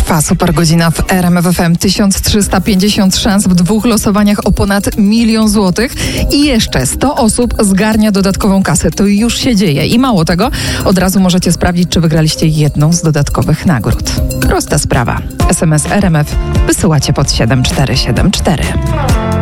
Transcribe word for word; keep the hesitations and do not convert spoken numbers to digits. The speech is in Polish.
Trwa super godzina w R M F F M. tysiąc trzysta pięćdziesiąt szans w dwóch losowaniach o ponad milion złotych i jeszcze sto osób zgarnia dodatkową kasę. To już się dzieje i mało tego, od razu możecie sprawdzić, czy wygraliście jedną z dodatkowych nagród. Prosta sprawa. S M S R M F wysyłacie pod siedem cztery siedem cztery.